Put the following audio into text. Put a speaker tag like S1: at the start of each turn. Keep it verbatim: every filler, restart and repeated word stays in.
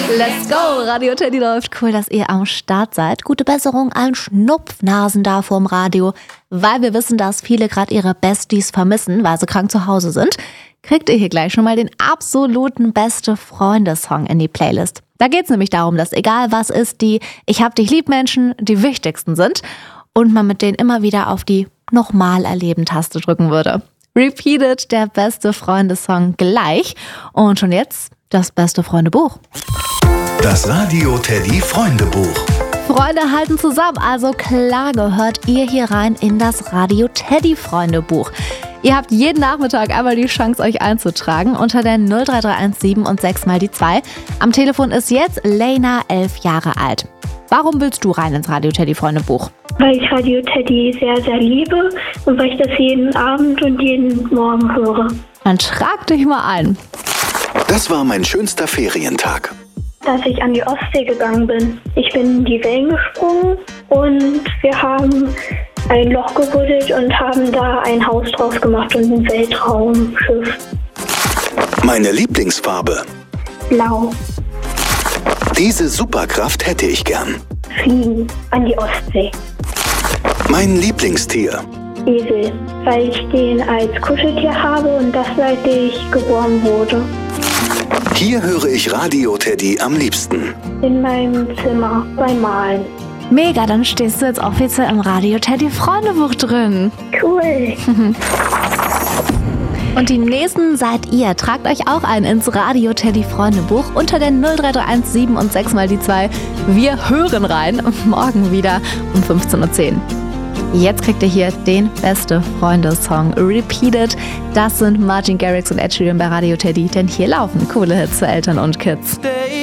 S1: Let's go! Radio Teddy läuft. Cool, dass ihr am Start seid. Gute Besserung allen Schnupfnasen da vorm Radio. Weil wir wissen, dass viele gerade ihre Besties vermissen, weil sie krank zu Hause sind, kriegt ihr hier gleich schon mal den absoluten Beste-Freunde-Song in die Playlist. Da geht's nämlich darum, dass egal was ist, die Ich-hab-dich-lieb-Menschen die wichtigsten sind und man mit denen immer wieder auf die Nochmal-Erleben-Taste drücken würde. Repeated, der Beste-Freunde-Song gleich. Und schon jetzt das Beste-Freunde-Buch.
S2: Das Radio Teddy Freunde-Buch.
S1: Freunde halten zusammen, also klar gehört ihr hier rein in das Radio Teddy Freunde-Buch. Ihr habt jeden Nachmittag einmal die Chance, euch einzutragen unter der null drei drei eins sieben und sechs mal die zwei. Am Telefon ist jetzt Lena, elf Jahre alt. Warum willst du rein ins Radio Teddy Freunde-Buch?
S3: Weil ich Radio Teddy sehr, sehr liebe und weil ich das jeden Abend und jeden Morgen höre.
S1: Dann trag dich mal ein.
S2: Das war mein schönster Ferientag.
S3: Dass ich an die Ostsee gegangen bin. Ich bin in die Wellen gesprungen und wir haben ein Loch gebuddelt und haben da ein Haus draus gemacht und ein Weltraumschiff.
S2: Meine Lieblingsfarbe.
S3: Blau.
S2: Diese Superkraft hätte ich gern.
S3: Fliegen an die Ostsee.
S2: Mein Lieblingstier.
S3: Esel, weil ich den als Kuscheltier habe und das seit ich geboren wurde.
S2: Hier höre ich Radio Teddy am liebsten.
S3: In meinem Zimmer beim Malen.
S1: Mega, dann stehst du jetzt offiziell im Radio Teddy Freundebuch drin.
S3: Cool.
S1: Und die nächsten seid ihr. Tragt euch auch ein ins Radio Teddy Freundebuch unter der null drei drei eins sieben und sechs mal die zwei. Wir hören rein morgen wieder um fünfzehn Uhr zehn. Jetzt kriegt ihr hier den Beste-Freunde-Song Repeated. Das sind Martin Garrix und Ed Sheeran bei Radio Teddy, denn hier laufen coole Hits für Eltern und Kids.